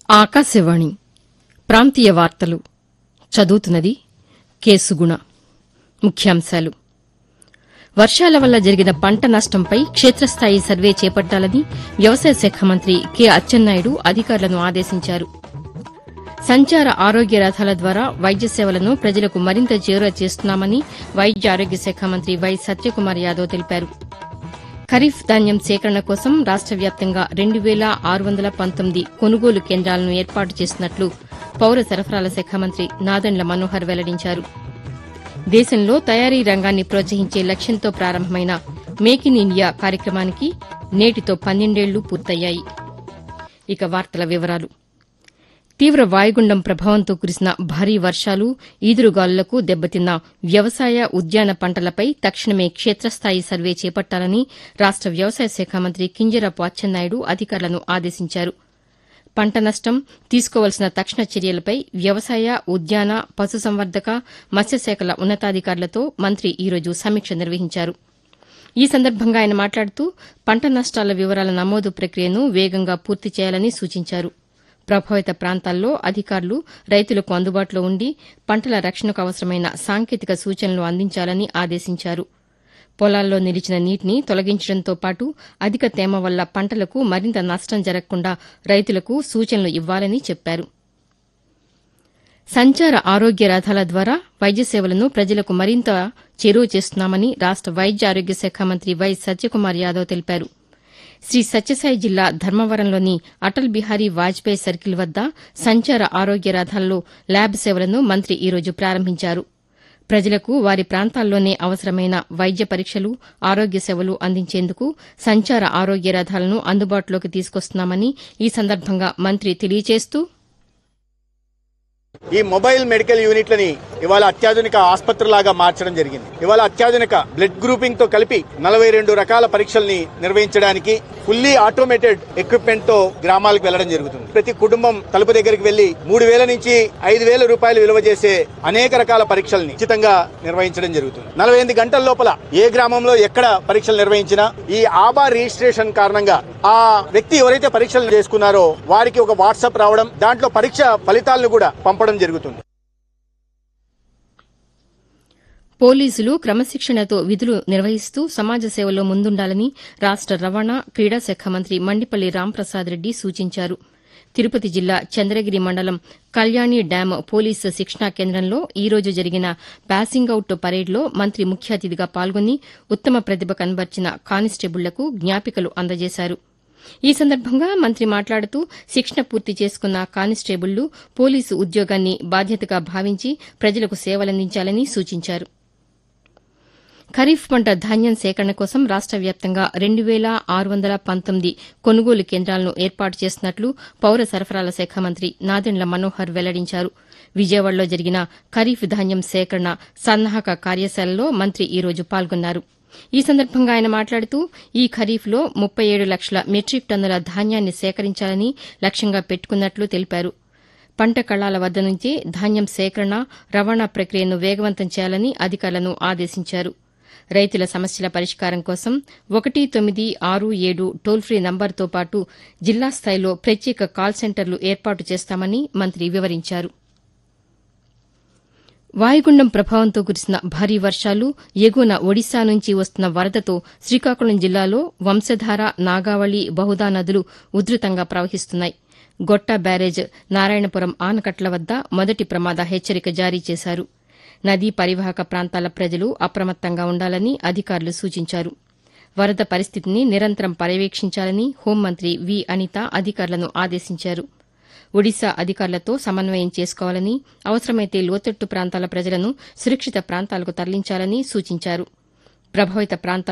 ఆకాశవాణి ప్రాంతీయ వార్తలు చదువుతున్నది కేసుగుణ. ముఖ్యాంశాలు: వర్షాల వల్ల జరిగిన పంట నష్టంపై క్షేత్రస్థాయి సర్వే చేపట్టాలని వ్యవసాయ శాఖ మంత్రి కె అచ్చెన్నాయుడు అధికారులను ఆదేశించారు. సంచార ఆరోగ్య రథాల ద్వారా వైద్య సేవలను ప్రజలకు మరింత చేరువ చేస్తున్నామని వైద్య ఆరోగ్య శాఖ మంత్రి వై సత్యకుమార్ యాదవ్ తెలిపారు. ఖరీఫ్ ధాన్యం సేకరణ కోసం రాష్ట వ్యాప్తంగా 2619 కొనుగోలు కేంద్రాలను ఏర్పాటు చేసినట్లు పౌర సరఫరాల శాఖ మంత్రి నాదెండ్ల మనోహర్ వెల్లడించారు. దేశంలో తయారీ రంగాన్ని ప్రోత్సహించే లక్ష్యంతో ప్రారంభమైన మేక్ ఇన్ ఇండియా కార్యక్రమానికి నేటితో 12 ఏళ్లు పూర్తయ్యాయి. ఇక వార్తల వివరాలు. తీవ్ర వాయుగుండం ప్రభావంతో కురిసిన భారీ వర్షాలు, ఈదురుగాలులకు దెబ్బతిన్న వ్యవసాయ, ఉద్యాన పంటలపై తక్షణమే క్షేత్రస్థాయి సర్వే చేపట్టాలని రాష్ట వ్యవసాయ శాఖ మంత్రి కింజరాపు అచ్చెన్నాయుడు అధికారులను ఆదేశించారు. పంట నష్టం, తీసుకోవాల్సిన తక్షణ చర్యలపై వ్యవసాయ, ఉద్యాన, పశుసంవర్ధక, మత్స్యశాఖల ఉన్నతాధికారులతో మంత్రి ఈరోజు సమీక్ష నిర్వహించారు. ఈ సందర్భంగా ఆయన మాట్లాడుతూ పంట నష్టాల వివరాల నమోదు ప్రక్రియను వేగంగా పూర్తి చేయాలని సూచించారు. ప్రభావిత ప్రాంతాల్లో అధికారులు రైతులకు అందుబాటులో ఉండి పంటల రక్షణకు అవసరమైన సాంకేతిక సూచనలు అందించాలని ఆదేశించారు. పొలాల్లో నిలిచిన నీటిని తొలగించడంతో పాటు అధిక తేమ వల్ల పంటలకు మరింత నష్టం జరగకుండా రైతులకు సూచనలు ఇవ్వాలని చెప్పారు. సంచార ఆరోగ్య రథాల ద్వారా వైద్య సేవలను ప్రజలకు మరింత చేరువ చేస్తున్నామని రాష్ట వైద్య ఆరోగ్య శాఖ మంత్రి వై సత్యకుమార్ యాదవ్ తెలిపారు. శ్రీ సత్యసాయి జిల్లా ధర్మవరంలోని అటల్ బిహారీ వాజ్పేయి సర్కిల్ వద్ద సంచార ఆరోగ్య రథాల్లో ల్యాబ్ సేవలను మంత్రి ఈరోజు ప్రారంభించారు. ప్రజలకు వారి ప్రాంతాల్లోనే అవసరమైన వైద్య పరీక్షలు, ఆరోగ్య సేవలు అందించేందుకు సంచార ఆరోగ్య రథాలను అందుబాటులోకి తీసుకొస్తున్నామని ఈ సందర్భంగా మంత్రి తెలియజేస్తూ, ఈ మొబైల్ మెడికల్ యూనిట్లని ఇవాళ అత్యాధునిక ఆసుపత్రిలాగా మార్చడం జరిగింది. ఇవాళ అత్యాధునిక బ్లడ్ గ్రూపింగ్ తో కలిపి 42 రకాల పరీక్షల్ని నిర్వహించడానికి ఫుల్లీ ఆటోమేటెడ్ ఎక్విప్మెంట్ తో గ్రామాలకు వెళ్లడం జరుగుతుంది. ప్రతి కుటుంబం తలుపు దగ్గరికి వెళ్లి 3,000 నుంచి 5,000 రూపాయలు విలువ చేసే అనేక రకాల పరీక్షల్ని ఉచితంగా నిర్వహించడం జరుగుతుంది. 48 గంటల లోపల ఏ గ్రామంలో ఎక్కడ పరీక్షలు నిర్వహించినా ఈ ఆభా రిజిస్ట్రేషన్ కారణంగా ఆ వ్యక్తి ఎవరైతే పరీక్షలు చేసుకున్నారో వారికి ఒక వాట్సాప్ రావడం, దాంట్లో పరీక్ష ఫలితాలను కూడా పంపడం జరుగుతుంది. పోలీసులు క్రమశిక్షణతో విధులు నిర్వహిస్తూ సమాజ సేవలో ముందుండాలని రాష్ట రవాణా, క్రీడా శాఖ మంత్రి మండిపల్లి రాంప్రసాద్ రెడ్డి సూచించారు. తిరుపతి జిల్లా చంద్రగిరి మండలం కళ్యాణి డ్యాం పోలీసు శిక్షణా కేంద్రంలో ఈ రోజు జరిగిన పాసింగ్ అవుట్ పరేడ్లో మంత్రి ముఖ్య అతిథిగా పాల్గొని ఉత్తమ ప్రతిభ కనబర్చిన కానిస్టేబుళ్లకు జ్ఞాపికలు అందజేశారు. ఈ సందర్భంగా మంత్రి మాట్లాడుతూ శిక్షణ పూర్తి చేసుకున్న కానిస్టేబుళ్లు పోలీసు ఉద్యోగాన్ని బాధ్యతగా భావించి ప్రజలకు సేవలందించాలని సూచించారు. ఖరీఫ్ పంట ధాన్యం సేకరణ కోసం రాష్ట వ్యాప్తంగా 2619 కొనుగోలు కేంద్రాలను ఏర్పాటు చేసినట్లు పౌర సరఫరాల శాఖ మంత్రి నాదెండ్ల మనోహర్ వెల్లడించారు. విజయవాడలో జరిగిన ఖరీఫ్ ధాన్యం సేకరణ సన్నాహక కార్యశాలలో మంత్రి ఈ రోజు పాల్గొన్నారు. ఈ సందర్భంగా ఆయన మాట్లాడుతూ ఈ ఖరీఫ్లో 37 లక్షల మెట్రిక్ టన్నుల ధాన్యాన్ని సేకరించాలని లక్ష్యంగా పెట్టుకున్నట్లు తెలిపారు. పంట కళాల వద్ద నుంచే ధాన్యం సేకరణ, రవాణా ప్రక్రియను వేగవంతం చేయాలని అధికారులను ఆదేశించారు. రైతుల సమస్యల పరిష్కారం కోసం 1967 టోల్ ఫ్రీ నంబర్తో పాటు జిల్లా స్థాయిలో ప్రత్యేక కాల్ సెంటర్లు ఏర్పాటు చేస్తామని మంత్రి వివరించారు. వాయుగుండం ప్రభావంతో కురిసిన భారీ వర్షాలు, ఎగువన ఒడిశా నుంచి వస్తున్న వరదతో శ్రీకాకుళం జిల్లాలో వంశధార, నాగావళి, బహుదా నదులు ఉధృతంగా ప్రవహిస్తున్నాయి. గొట్ట బ్యారేజ్, నారాయణపురం ఆనకట్ల వద్ద మొదటి ప్రమాద హెచ్చరిక జారీ చేశారు. నదీ పరివాహక ప్రాంతాల ప్రజలు అప్రమత్తంగా ఉండాలని అధికారులు సూచించారు. వరద పరిస్థితిని నిరంతరం పర్యవేక్షించాలని హోంమంత్రి వి అనిత అధికారులను ఆదేశించారు. ఒడిశా అధికారులతో సమన్వయం చేసుకోవాలని, అవసరమైతే లోతట్టు ప్రాంతాల ప్రజలను సురక్షిత ప్రాంతాలకు తరలించాలని సూచించారు. ప్రభావిత ప్రాంతాల్లో